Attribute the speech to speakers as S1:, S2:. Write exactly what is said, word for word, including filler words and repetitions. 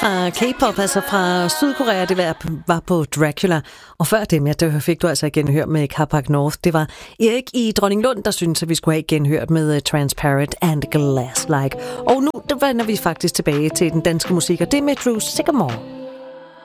S1: fra K-pop, altså fra Sydkorea. Det var, var på Dracula. Og før dem, ja, det fik du altså genhørt med Carpac North. Det var Erik i Dronninglund, der synes, at vi skulle have genhørt med Transparent and Glass-like. Og nu der vender vi faktisk tilbage til den danske musik, og det er med Drew Sycamore.